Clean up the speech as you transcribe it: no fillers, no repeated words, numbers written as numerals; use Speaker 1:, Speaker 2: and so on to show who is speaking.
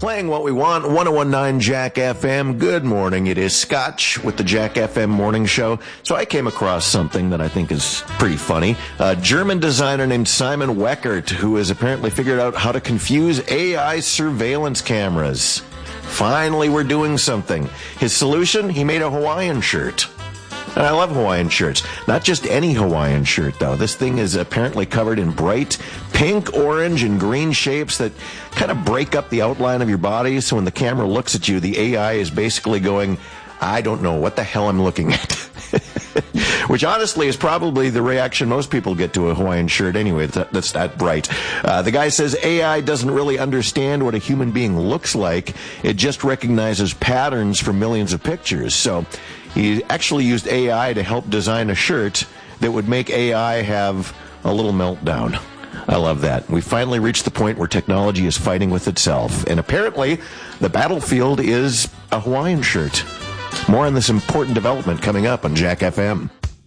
Speaker 1: playing what we want, 1019 Jack FM. Good morning. It is Scotch with the Jack FM morning show. So I came across something that I think is pretty funny. A German designer named Simon Weckert, who has apparently figured out how to confuse AI surveillance cameras. Finally, we're doing something. His solution? He made a Hawaiian shirt. And I love Hawaiian shirts. Not just any Hawaiian shirt, though. This thing is apparently covered in bright pink, orange, and green shapes that kind of break up the outline of your body. So when the camera looks at you, the AI is basically going, I don't know what the hell I'm looking at. Which honestly is probably the reaction most people get to a Hawaiian shirt anyway. That's that bright. The guy says AI doesn't really understand what a human being looks like. It just recognizes patterns from millions of pictures. So he actually used AI to help design a shirt that would make AI have a little meltdown. I love that. We finally reached the point where technology is fighting with itself. And apparently, the battlefield is a Hawaiian shirt. More on this important development coming up on Jack FM.